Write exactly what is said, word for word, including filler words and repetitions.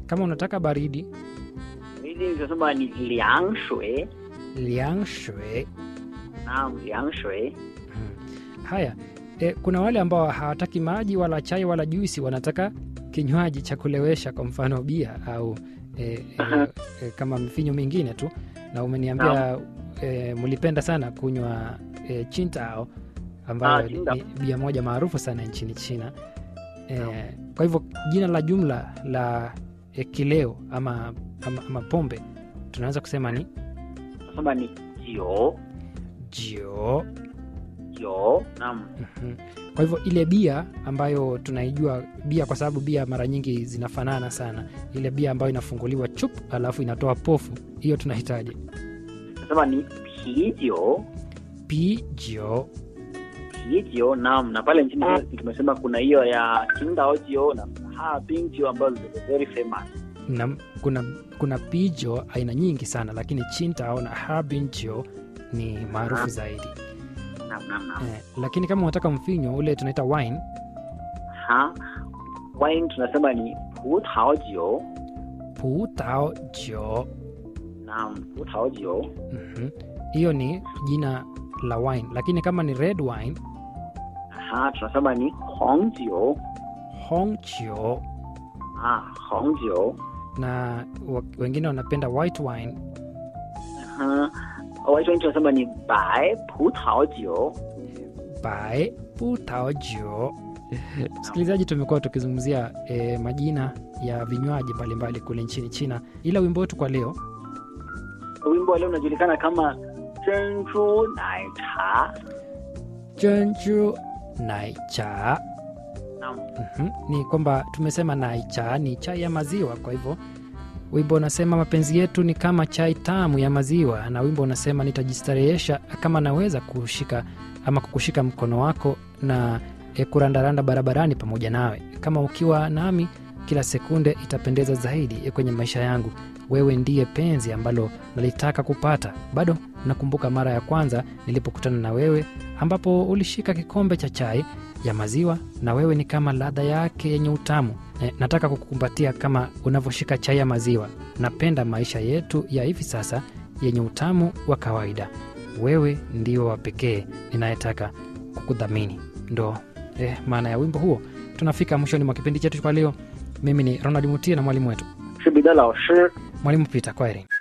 Kama unataka baridi, baridi tunasema ni liang shui. liang shui. Naam, liang shui. Hmm. Haya, e, kuna wale ambao hawataki maji wala chai wala juisi, wanataka kinywaji cha kulewesha, kwa mfano bia au e, e, e, kama mvinyo mingine tu. Na umeniambia e, mlipenda sana kunywa e, Qingdao ambayo Ah, ni, Qingdao. ni bia moja maarufu sana nchini China. E, kwa hivyo jina la jumla la e, kileo ama, ama, ama pombe tunaweza kusema ni Tunasema ni jiu. jio. Jiu. Naam. Mhm. Kwa hivyo ile bia ambayo tunaijua bia, kwa sababu bia mara nyingi zinafanana sana, ile bia ambayo inafunguliwa chup alafu inatoa pofu, hiyo tunahitaji Tunasema ni pijiu. pijo. Pijiu. Naam, na pale nchini tumesema kuna hiyo ya Qingdao jiu na Harbin jiu ambazo ni very famous. Na kuna, kuna pijo aina nyingi sana, lakini Qingdao na Harbin jiu ni maarufu Ah. zaidi. Naam, naam, naam. Eh, lakini kama unataka mvinyo ule tunaita wine, Ha. Wine tunasema ni putao jiu. putao jiu. Naam, putao jiu. Mhm. Hiyo ni jina la wine, lakini kama ni red wine, Ha, tunasema ni hongjiu. hongjiu. Ah, hongjiu. Na wa- wengine wanapenda white wine, Ha. White wine tunasema ni bai putao jiu. bai putao jiu. Msikilizaji, tumekuwa tukizungumzia e, majina ya vinywaji mbalimbali kule nchini China, ila wimbo wetu kwa leo Wimbo wa leo unajulikana kama Zhenju Nai Cha. Zhenju nai cha. Naam. Mhm. Ni kwamba tumesema nai cha ni chai ya maziwa, kwa hivyo wimbo unasema mapenzi yetu ni kama chai tamu ya maziwa, na wimbo unasema nitajistarehesha kama naweza kushika ama kukushika mkono wako na e, kurandaranda barabarani pamoja nawe. Kama ukiwa nami kila sekunde itapendeza zaidi e, kwenye maisha yangu. Wewe ndiye penzi ambalo nalitaka kupata. Bado nakumbuka mara ya kwanza nilipokutana na wewe, ambapo ulishika kikombe cha chai ya maziwa na wewe ni kama ladha yake yenye utamu. E, nataka kukukumbatia kama unavyoshika chai ya maziwa. Napenda maisha yetu ya hivi sasa yenye utamu wa kawaida. Wewe ndio wa pekee ninayetaka kukudhamini. Ndo eh, maana ya wimbo huo. Tunafika mwishoni mwa kipindi chetu kwa leo. Mimi ni Ronald Mutie na mwalimu wetu 是彼得老师。 mwalimu Peter. Kwaheri.